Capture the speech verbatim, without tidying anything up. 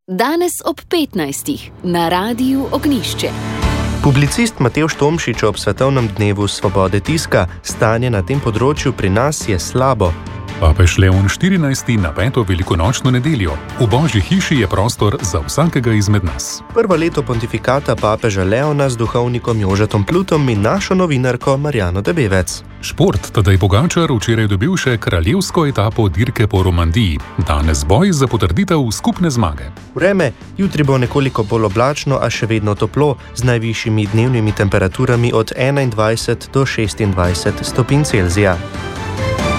Danes ob petnajstih na Radiu Ognjišče. Publicist Matevž Tomšič ob Svetovnem dnevu svobode tiska: stanje na tem področju pri nas je slabo. Papež Leon štirinajsti na peto velikonočno nedeljo. V Božji hiši je prostor za vsakega izmed nas. Prvo leto pontifikata papeža Leona z duhovnikom Jožetom Plutom in našo novinarko Marjano Debevec. Šport. Tadej Pogačar včeraj dobil še kraljevsko etapo dirke po Romandiji. Danes boj za potrditev skupne zmage. Vreme. Jutri bo nekoliko bolj oblačno, a še vedno toplo, z najvišjimi dnevnimi temperaturami od enaindvajset do šestindvajset stopinj Celzija.